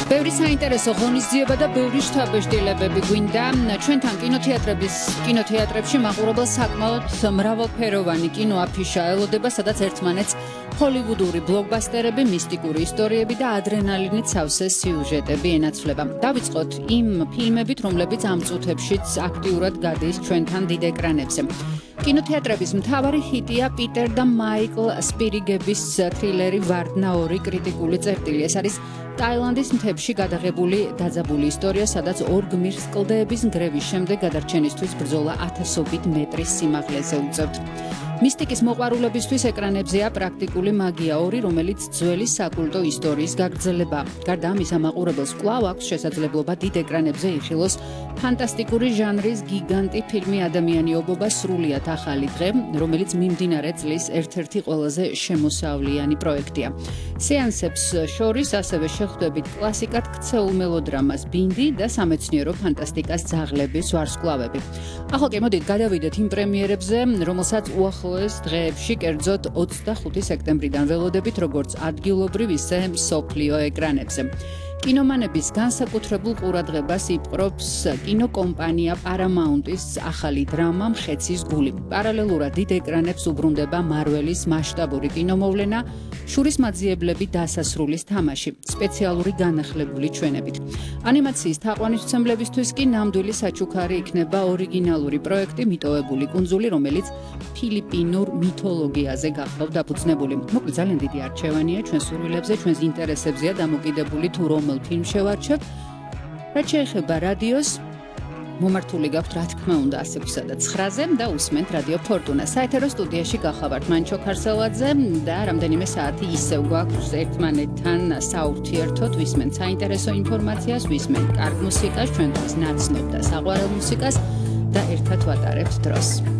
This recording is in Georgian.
ბევრი საინტერესო ღონისძიება და ბევრი შთაბეჭდილებები გვინდა. ჩვენთან კინოთეატრებში მაყურებელს საკმაოდ მრავალფეროვანი კინოაფიშა ელოდება, სადაც ერთმანეთს ჰოლივუდური ბლოკბასტერები, მისტიკური ისტორიები და ადრენალინით სავსე სიუჟეტები ენაცვლება. დავიწყოთ იმ ფილმებით, რომლებიც ამ წუთებშიც აქტიურად გადის ჩვენთან დიდ ეკრანებზე. კინოთეატრების მთავარი ჰიტია პიტერ და მაიკლ სპირიგების თრილერი ვარდნა 2 კრიტიკული წერტილი. ეს არის ტაილანდის მთებში გადაღებული დაძაბული ისტორია, სადაც 2 გმირს კლდეების ნგრევის შემდეგ გადარჩენისთვის ბრძოლა 1000 მეტრის სიმაღლეზე უწევთ. მისტიკის მოყვარულებისთვის ეკრანებზეა პრაქტიკული მაგია 2, რომელიც ძველი საკულტო ისტორიის გაგრძელება. გარდა ამისა, მაყურებელს კვლავ აქვს შესაძლებლობა დიდ ეკრანებზე იხილოს ფანტასტიკური ჟანრის გიგანტი ფილმი „ადამიანი ობობა სრულიად ახალი დღე“, რომელიც მიმდინარე წლის ერთ-ერთი ყველაზე შემოსავლიანი პროექტია. სეანსებს შორის ასევე შეხვდებით კლასიკად ქცეულ მელოდრამას „ბინდი“ და სამეცნიერო ფანტასტიკას „ძაღლების ვარსკვლავები“. ახლა კი მოდით გადავიდეთ იმ პრემიერებზე, რომელსაც უახლოეს დღეებში, კერძოდ 25 სექტემბრიდან ველოდებით, როგორც ადგილობრივ, ისე მსოფლიო ეკრანებზე. კინომანების განსაკუთრებულ ყურადღებას იპყრობს კინოკომპანია Paramount-ის ახალი დრამა „მხეცის გული“. პარალელურად დიდ ეკრანებს უბრუნდება მარველის მასშტაბური კინომოვლენა „შურისმაძიებლები დასასრულის თამაში“, სპეციალური განახლებული ჩვენებით. ანიმაციის თაყვანისმცემლებისთვის კი ნამდვილი საჩუქარი იქნება ორიგინალური პროექტი „მიტოვებული კუნძული“, რომელიც ფილიპინურ მითოლოგიაზე გახლავთ დაფუძნებული. მოკლედ, ძალიან დიდი არჩევანია ჩვენ სურვილებზე, ჩვენს ინტერესებზეა დამოკიდებული თუ რომელ ფილმს შევარჩევ. რაც შეეხება რადიოს, მომართული გაქვთ რა თქმა უნდა 106 და 9-ზე და უსმენთ რადიო ფორტუნა. საეთერო სტუდიაში გახლავთ მანჩო ქარსელაძე და რამდენიმე საათი ისევ გვაქვს ერთმანეთთან საურთიერთოდ, ვისმენთ საინტერესო ინფორმაციას, ვისმენთ კარგ მუსიკას, ჩვენთვის ნაცნობ და საყვარელ მუსიკას და ერთად ვატარებთ დროს.